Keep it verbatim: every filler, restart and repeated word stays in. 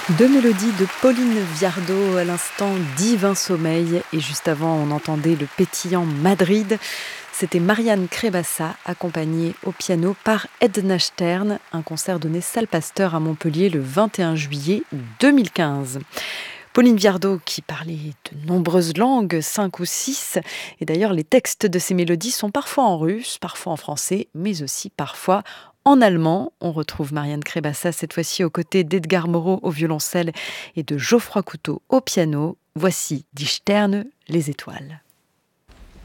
Deux mélodies de Pauline Viardot, à l'instant Divin Sommeil, et juste avant on entendait le pétillant Madrid. C'était Marianne Crébassa, accompagnée au piano par Edna Stern, un concert donné salle Pasteur à Montpellier le vingt et un juillet deux mille quinze. Pauline Viardot qui parlait de nombreuses langues, cinq ou six, et d'ailleurs les textes de ces mélodies sont parfois en russe, parfois en français, mais aussi parfois en allemand. On retrouve Marianne Crébassa cette fois-ci aux côtés d'Edgar Moreau au violoncelle et de Geoffroy Couteau au piano. Voici Die Sterne, les étoiles.